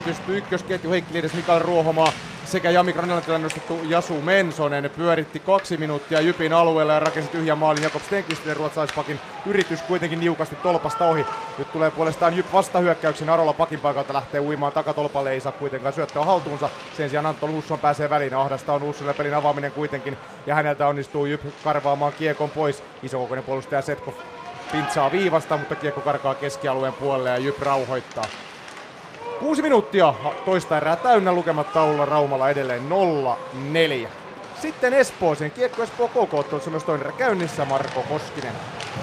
Ykkösketju Heikki Liides, Mikael Ruohomaa sekä Jami Granelantilla nostettu Jasu Mensonen pyöritti 2 minuuttia Jypin alueella ja rakensi tyhjän maalin Jakob Stenqvistin ruotsalaispakin yritys kuitenkin niukasti tolpasta ohi. Nyt tulee puolestaan Jyp vastahyökkäyksin, Arola pakin paikalta lähtee uimaan takatolpalle, ei saa kuitenkaan syöttöä haltuunsa. Sen sijaan Anton Husson pääsee väliin, ahdasta on Hussonille pelin avaaminen kuitenkin ja häneltä onnistuu Jyp karvaamaan kiekon pois. Isokokoinen puolustaja Setkov pintsaa viivasta, mutta kiekko karkaa keskialueen puolelle ja Jyp rauhoittaa. 6 minuuttia toista erää täynnä, lukemat taululla Raumalla edelleen 0-4. Sitten Espooseen, Kiekko Espoo KK-ottelussa myös toinen erä käynnissä, Marko Koskinen.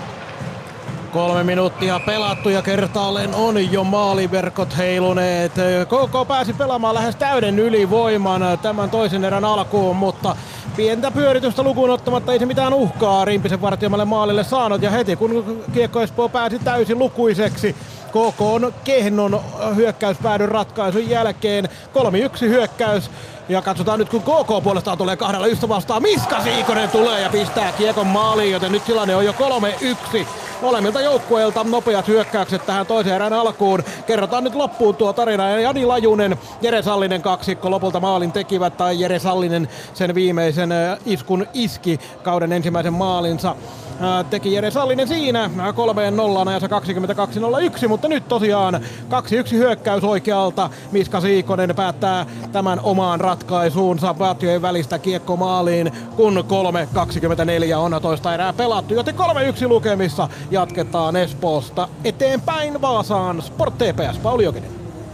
3 minuuttia pelattu ja kertaalleen on jo maaliverkot heiluneet. KK pääsi pelaamaan lähes täyden ylivoiman tämän toisen erän alkuun, mutta pientä pyöritystä lukuun ottamatta ei se mitään uhkaa Rimpisen vartiomalle maalille saanut. Ja heti kun Kiekko Espoo pääsi täysin lukuiseksi, KK on kehnon hyökkäyspäädyn ratkaisun jälkeen 3-1 hyökkäys. Ja katsotaan nyt kun KK puolestaan tulee 2 vastaan. Miska Siikonen tulee ja pistää kiekon maaliin, joten nyt tilanne on jo 3-1. Molemmilta joukkueilta nopeat hyökkäykset tähän toisen erän alkuun. Kerrotaan nyt loppuun tuo tarina. Ja Jani Lajunen, Jere Sallinen kaksikko lopulta maalin tekivät. Tai Jere Sallinen sen viimeisen iskun iski kauden ensimmäisen maalinsa. Teki Jere Sallinen siinä 3-0 ajassa 22-01, mutta nyt tosiaan 2-1 hyökkäys oikealta. Miska Siikonen päättää tämän omaan ratkaisuunsa vartiojen välistä kiekko maaliin, kun 3.24 on toista erää pelattu, joten 3-1 lukemissa jatketaan Espoosta eteenpäin Vaasaan. Sport TPS, Pauli Jokinen.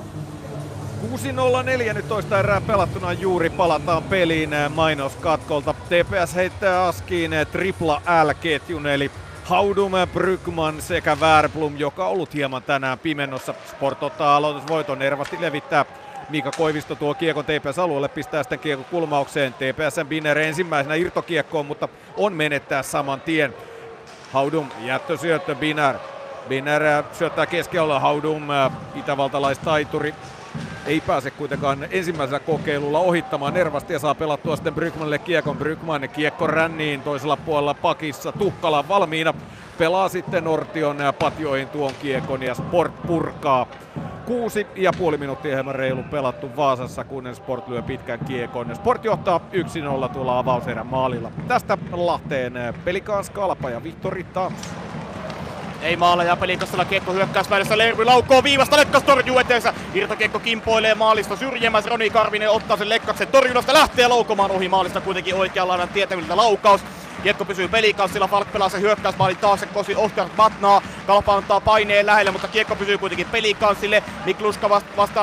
6.04 nyt toista erää pelattuna, juuri palataan peliin mainoskatkolta. TPS heittää askiin tripla L-ketjun eli Haudum, Brygman sekä Wärblom, joka on ollut hieman tänään pimennossa. Sport ottaa aloitusvoiton, nervasti levittää Miika Koivisto tuo kiekon TPS-alueelle, pistää sitten kiekon kulmaukseen. TPS:n Binner ensimmäisenä irtokiekkoon, mutta on menettää saman tien. Haudum, jättösyöttö, Binner syöttää keskialueella, Haudum, itävaltalaistaituri. Ei pääse kuitenkaan ensimmäisellä kokeilulla ohittamaan nervasti ja saa pelattua sitten Brygmanille kiekon. Brygman kiekko ränniin toisella puolella pakissa. Tuhkala valmiina. Pelaa sitten Ortion patjoihin tuon kiekon ja Sport purkaa. 6,5 minuuttia hieman reilu pelattu Vaasassa, kun Sport lyö pitkän kiekon. Sport johtaa 1-0 tuolla avauserän maalilla. Tästä Lahteen Pelikans Kalpa ja Vihtori Tams. Ei maala ja Pelikassalla kiekko hyökkäysväydessä, Lerby laukoo viivasta, Lekkas torjuu eteensä. Irtokiekko kimpoilee maalista syrjämässä, Roni Karvinen ottaa sen Lekkaksen torjunnasta, lähtee laukomaan ohi maalista kuitenkin oikean laidan tietämiltä laukaus. Kiekko pysyy Pelikansilla, Falk pelaa sen hyökkäysmaalin taakse kosi Oskar Batnaa. Kalpa antaa paineen lähelle, mutta kiekko pysyy kuitenkin Pelikansille. Mikluska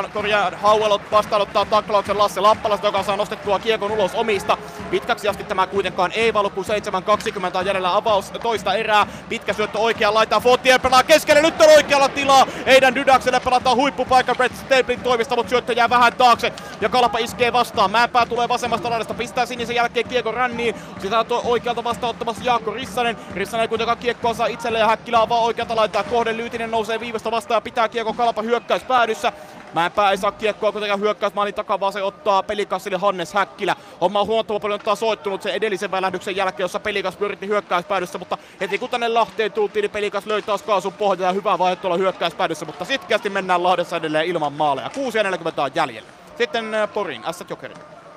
Hauel vastaanottaa taklauksen Lasse Lappalasta, joka saa nostettua kiekon ulos omista. Pitkäksi asti tämä kuitenkaan ei valu, kun 7.20 on jäljellä avaus toista erää. Pitkä syöttö oikeaan laitaan, Fortier pelaa keskelle, nyt on oikealla tilaa. Heidän Dydakselle pelataan huippupaikka Brett Staplin toimesta, mutta syöttö jää vähän taakse. Ja Kalpa iskee vastaan, Mäenpää tulee vasemmasta laidasta, pistää sinisen jälkeen kiekon ränniin. Sitä on oikealta vastaanottamassa Jaakko Rissanen. Rissanen ei kuitenkaan kiekkoa saa itselleen ja Häkkilä on vaan oikealta laitaa kohden. Lyytinen nousee viivasta vastaan ja pitää kiekko Kalpa hyökkäyspäädyssä. Mäenpää ei saa kiekkoa kuitenkaan hyökkäysmaalin takaa, vaan se ottaa Pelikansille Hannes Häkkilä. Homma on huomattavan paljon soittunut sen edellisen välähdyksen jälkeen, jossa Pelikas pyöritti hyökkäyspäädyssä, mutta heti kun tänne Lahteen tultiin, niin Pelikas löi taas kaasun pohjaa ja hyvä vaihe tuolla hyökkäyspäädyssä, mutta sitkeästi mennään Lahdessa edelleen ilman maaleja. 6.40 on jäljellä. Sitten Porin Ässät Jokeri.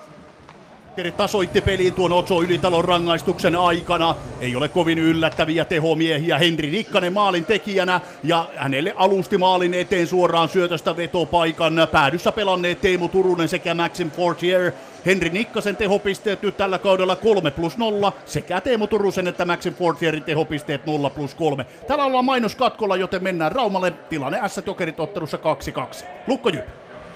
Jokeri tasoitti peliin tuon Otso Ylitalon rangaistuksen aikana. Ei ole kovin yllättäviä tehomiehiä. Henri Nikkanen maalin tekijänä ja hänelle alusti maalin eteen suoraan syötöstä vetopaikan. Päädyssä pelanneet Teemu Turunen sekä Maxim Fortier. Henri Nikkasen tehopisteet nyt tällä kaudella 3+0 sekä Teemu Turusen että Maxim Fortierin tehopisteet 0+3. Täällä ollaan mainoskatkolla, joten mennään Raumalle. Tilanne Ässät Jokerit ottelussa 2-2. Lukko Jyp.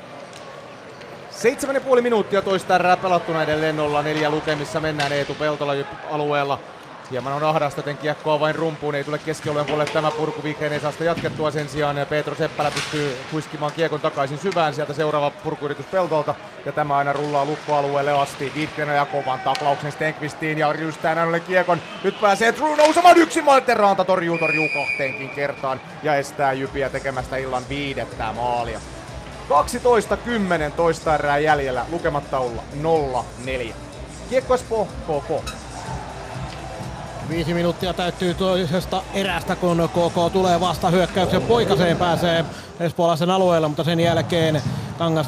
7,5 minuuttia toista erää pelattuna, edelleen 0-4 lukemissa, mennään Eetu Peltola alueella. Hieman on ahdasta, joten kiekkoa vain rumpuun, ei tule keskialueen puolelle tämä purku, Viikkeen ei saa sitä jatkettua, sen sijaan Peetro Seppälä pystyy huiskimaan kiekon takaisin syvään, sieltä seuraava purkuyritys Peltolta, ja tämä aina rullaa lukkoalueelle asti. Viikkeen ja kovan taklauksen Stenqvistiin ja ryystää näin kiekon, nyt pääsee True nousemaan yksin Ranta torjuu kahteenkin kertaan ja estää Jypiä tekemästä illan 5. maalia. 12.10 toista erää jäljellä, lukemat taululla 0-4. Kiekko Espoo, KK. 5 minuuttia täyttyy toisesta erästä, kun KK tulee vasta hyökkäyksen poikaseen, pääsee espoolaisen alueella, mutta sen jälkeen Kangas